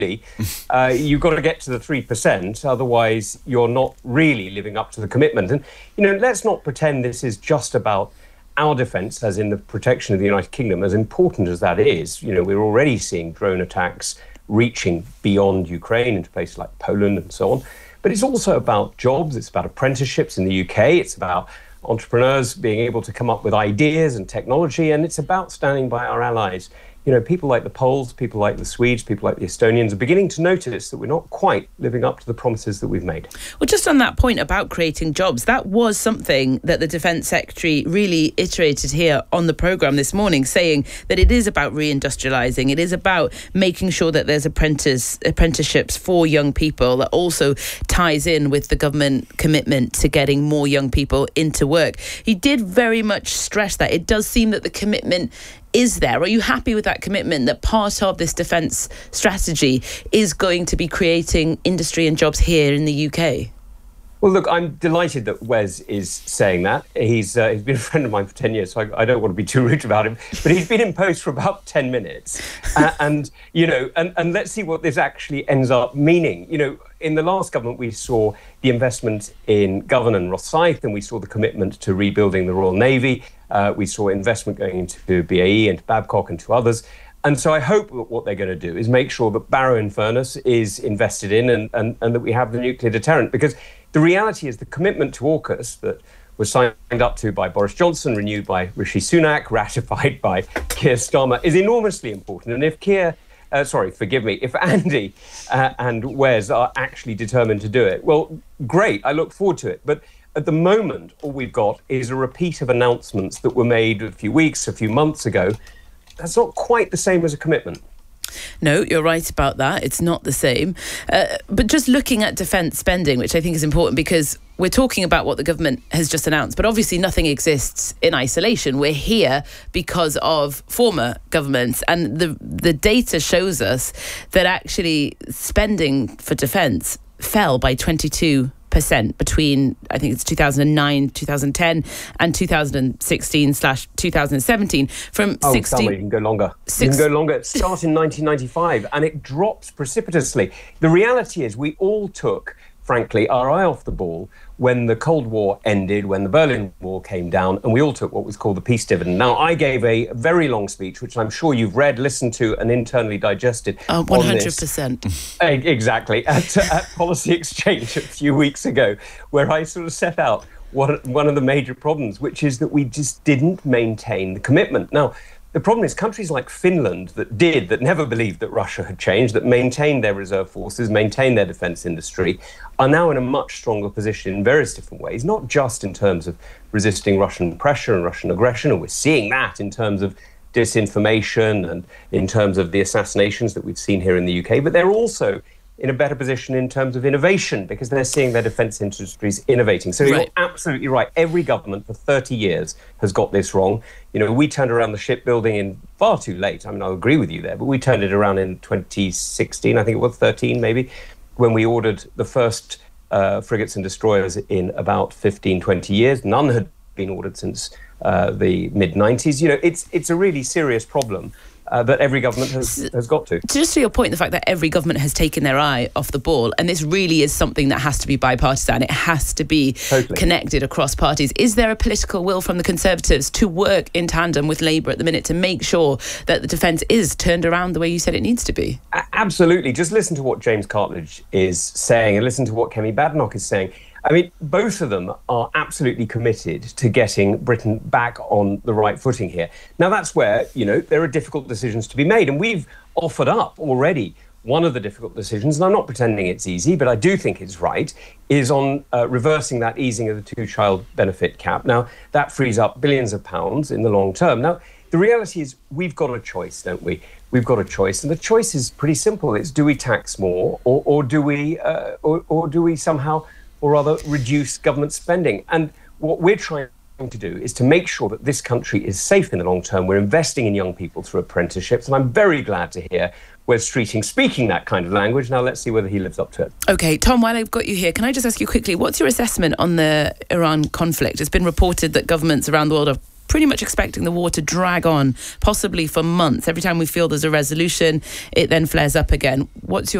you've got to get to the 3%, otherwise you're not really living up to the commitment. And, let's not pretend this is just about our defence, as in the protection of the United Kingdom, as important as that is. We're already seeing drone attacks reaching beyond Ukraine into places like Poland and so on. But it's also about jobs, it's about apprenticeships in the UK, it's about entrepreneurs being able to come up with ideas and technology, and it's about standing by our allies. People like the Poles, people like the Swedes, people like the Estonians are beginning to notice that we're not quite living up to the promises that we've made. Well, just on that point about creating jobs, that was something that the Defence Secretary really iterated here on the programme this morning, saying that it is about reindustrialising, it is about making sure that there's apprenticeships for young people. That also ties in with the government commitment to getting more young people into work. He did very much stress that. It does seem that the commitment is there. Are you happy with that commitment, that part of this defence strategy is going to be creating industry and jobs here in the UK? Well, look, I'm delighted that Wes is saying that. He's been a friend of mine for 10 years, so I don't want to be too rude about him, but he's been in post for about 10 minutes. And let's see what this actually ends up meaning. In the last government, we saw the investment in Govan and Rosyth, and we saw the commitment to rebuilding the Royal Navy. We saw investment going into BAE and Babcock and to others. And so I hope that what they're going to do is make sure that Barrow-in-Furness is invested in and that we have the nuclear deterrent. Because the reality is the commitment to AUKUS that was signed up to by Boris Johnson, renewed by Rishi Sunak, ratified by Keir Starmer, is enormously important. And if if Andy and Wes are actually determined to do it, well, great, I look forward to it. But at the moment, all we've got is a repeat of announcements that were made a few months ago. That's not quite the same as a commitment. No, you're right about that. It's not the same. But just looking at defence spending, which I think is important, because we're talking about what the government has just announced, but obviously nothing exists in isolation. We're here because of former governments, and the data shows us that actually spending for defence fell by 22% between, I think it's 2009, 2010 and 2016/2017 from 16... You can go longer. You can go longer. It started in 1995 and it drops precipitously. The reality is we all took, frankly, our eye off the ball when the Cold War ended, when the Berlin Wall came down, and we all took what was called the peace dividend. Now, I gave a very long speech, which I'm sure you've read, listened to, and internally digested. 100%. Exactly. At Policy Exchange a few weeks ago, where I sort of set out one of the major problems, which is that we just didn't maintain the commitment. Now, the problem is countries like Finland that never believed that Russia had changed, that maintained their reserve forces, maintained their defence industry, are now in a much stronger position in various different ways, not just in terms of resisting Russian pressure and Russian aggression, and we're seeing that in terms of disinformation and in terms of the assassinations that we've seen here in the UK, but they're also in a better position in terms of innovation because they're seeing their defence industries innovating. So You're absolutely right. Every government for 30 years has got this wrong. We turned around the shipbuilding in far too late. I mean, I'll agree with you there, but we turned it around in 2016, I think it was 13 maybe, when we ordered the first frigates and destroyers in about 15, 20 years. None had been ordered since the mid-90s. It's a really serious problem that every government has got to. Just to your point, the fact that every government has taken their eye off the ball, and this really is something that has to be bipartisan, it has to be connected across parties. Is there a political will from the Conservatives to work in tandem with Labour at the minute to make sure that the defence is turned around the way you said it needs to be? Absolutely. Just listen to what James Cartledge is saying and listen to what Kemi Badenoch is saying. I mean, both of them are absolutely committed to getting Britain back on the right footing here. Now, that's where, there are difficult decisions to be made. And we've offered up already one of the difficult decisions, and I'm not pretending it's easy, but I do think it's right, is on reversing that easing of the two-child benefit cap. Now, that frees up billions of pounds in the long term. Now, the reality is we've got a choice, don't we? We've got a choice, and the choice is pretty simple. It's do we tax more or do we somehow or rather reduce government spending? And what we're trying to do is to make sure that this country is safe in the long term. We're investing in young people through apprenticeships, and I'm very glad to hear Wes Streeting speaking that kind of language. Now let's see whether he lives up to it. OK, Tom, while I've got you here, can I just ask you quickly, what's your assessment on the Iran conflict? It's been reported that governments around the world are pretty much expecting the war to drag on, possibly for months. Every time we feel there's a resolution, it then flares up again. What's your